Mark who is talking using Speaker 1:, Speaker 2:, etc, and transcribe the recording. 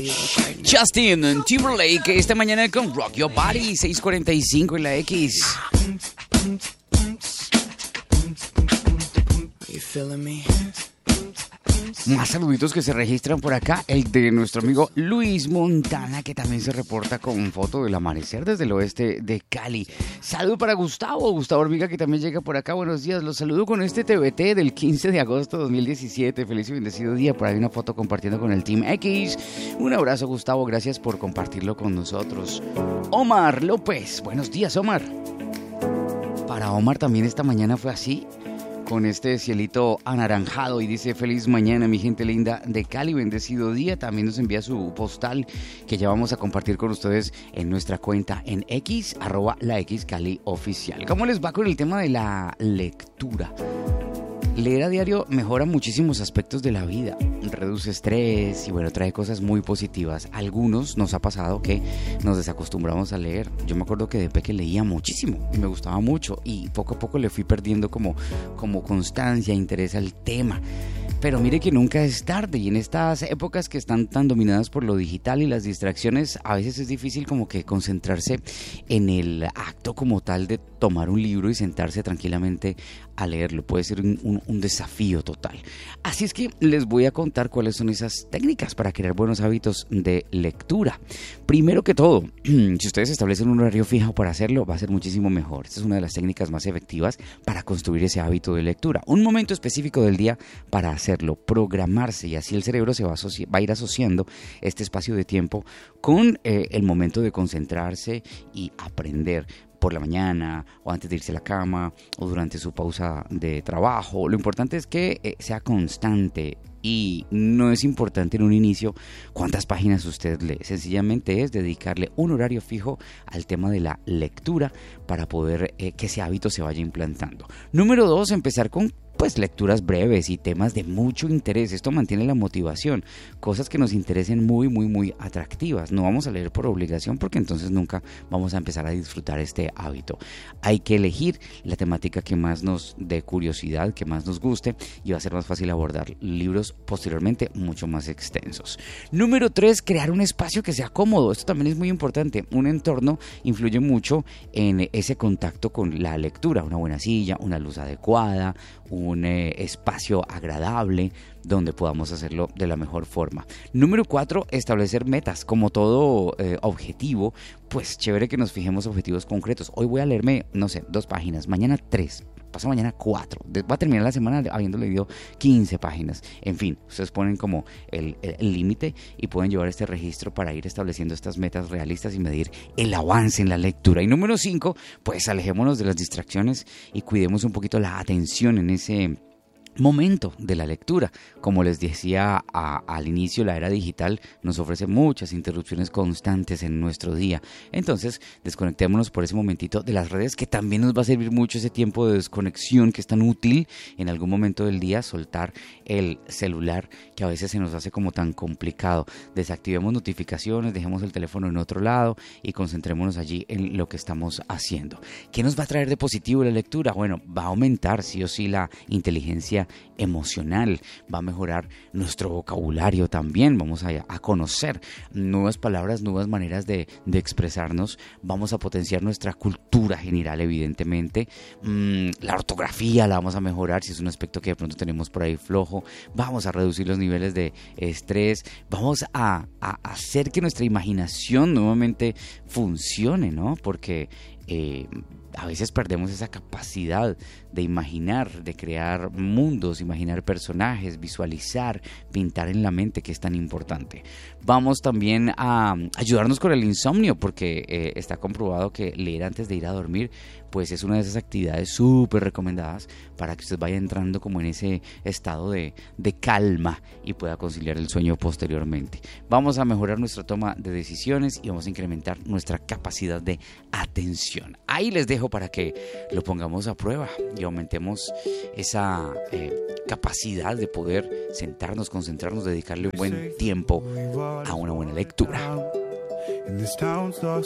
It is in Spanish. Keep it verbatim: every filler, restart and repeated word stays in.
Speaker 1: Justin Timberlake esta mañana con Rock Your Body, seis cuarenta y cinco en la X.
Speaker 2: You feeling me?
Speaker 1: Más saluditos que se registran por acá. El de nuestro amigo Luis Montana, que también se reporta con foto del amanecer desde el oeste de Cali. Saludo para Gustavo, Gustavo Hormiga, que también llega por acá. Buenos días, los saludo con este T B T del quince de agosto de dos mil diecisiete. Feliz y bendecido día. Por ahí una foto compartiendo con el Team X. Un abrazo, Gustavo, gracias por compartirlo con nosotros. Omar López, buenos días, Omar. Para Omar también esta mañana fue así, con este cielito anaranjado, y dice: feliz mañana, mi gente linda de Cali, bendecido día. También nos envía su postal, que ya vamos a compartir con ustedes en nuestra cuenta en X, arroba la X Cali Oficial. ¿Cómo les va con el tema de la lectura? Leer a diario mejora muchísimos aspectos de la vida, reduce estrés y bueno, trae cosas muy positivas. A algunos nos ha pasado que nos desacostumbramos a leer. Yo me acuerdo que de pequeño leía muchísimo y me gustaba mucho, y poco a poco le fui perdiendo como, como constancia, interés al tema. Pero mire que nunca es tarde, y en estas épocas que están tan dominadas por lo digital y las distracciones, a veces es difícil como que concentrarse en el acto como tal de tomar un libro y sentarse tranquilamente a leerlo. Puede ser un, un, un desafío total. Así es que les voy a contar cuáles son esas técnicas para crear buenos hábitos de lectura. Primero que todo, si ustedes establecen un horario fijo para hacerlo, va a ser muchísimo mejor. Esta es una de las técnicas más efectivas para construir ese hábito de lectura. Un momento específico del día para hacerlo, programarse, y así el cerebro se va a, asoci- va a ir asociando este espacio de tiempo con eh, el momento de concentrarse y aprender. Por la mañana, o antes de irse a la cama, o durante su pausa de trabajo. Lo importante es que eh, sea constante, y no es importante en un inicio cuántas páginas usted lee. Sencillamente es dedicarle un horario fijo al tema de la lectura para poder eh, que ese hábito se vaya implantando. Número dos, empezar con pues lecturas breves y temas de mucho interés. Esto mantiene la motivación, cosas que nos interesen muy muy muy atractivas. No vamos a leer por obligación, porque entonces nunca vamos a empezar a disfrutar este hábito. Hay que elegir la temática que más nos dé curiosidad, que más nos guste, y va a ser más fácil abordar libros posteriormente mucho más extensos. Número tres, crear un espacio que sea cómodo. Esto también es muy importante. Un entorno influye mucho en ese contacto con la lectura. Una buena silla, una luz adecuada, un eh, espacio agradable donde podamos hacerlo de la mejor forma. Número cuatro, establecer metas. Como todo eh, objetivo, pues chévere que nos fijemos objetivos concretos. Hoy voy a leerme, no sé, dos páginas, mañana tres, pasado mañana cuatro. Va a terminar la semana habiendo leído quince páginas. En fin, ustedes ponen como el, el, el límite, y pueden llevar este registro para ir estableciendo estas metas realistas y medir el avance en la lectura. Y número cinco, pues alejémonos de las distracciones y cuidemos un poquito la atención en ese momento de la lectura. Como les decía a, al inicio, la era digital nos ofrece muchas interrupciones constantes en nuestro día. Entonces, desconectémonos por ese momentito de las redes, que también nos va a servir mucho ese tiempo de desconexión que es tan útil en algún momento del día. Soltar el celular, que a veces se nos hace como tan complicado. Desactivemos notificaciones, dejemos el teléfono en otro lado y concentrémonos allí en lo que estamos haciendo. ¿Qué nos va a traer de positivo la lectura? Bueno, va a aumentar sí o sí la inteligencia emocional, va a mejorar nuestro vocabulario también, vamos a, a conocer nuevas palabras, nuevas maneras de, de expresarnos, vamos a potenciar nuestra cultura general, evidentemente. Mm, la ortografía la vamos a mejorar si es un aspecto que de pronto tenemos por ahí flojo, vamos a reducir los niveles de estrés, vamos a, a hacer que nuestra imaginación nuevamente funcione, ¿no? Porque eh, a veces perdemos esa capacidad de imaginar, de crear mundos, imaginar personajes, visualizar, pintar en la mente, que es tan importante. Vamos también a ayudarnos con el insomnio, porque eh, está comprobado que leer antes de ir a dormir pues es una de esas actividades súper recomendadas para que usted vaya entrando como en ese estado de, de calma y pueda conciliar el sueño posteriormente. Vamos a mejorar nuestra toma de decisiones y vamos a incrementar nuestra capacidad de atención. Ahí les dejo para que lo pongamos a prueba y aumentemos esa eh, capacidad de poder sentarnos, concentrarnos, dedicarle un buen tiempo a una buena lectura.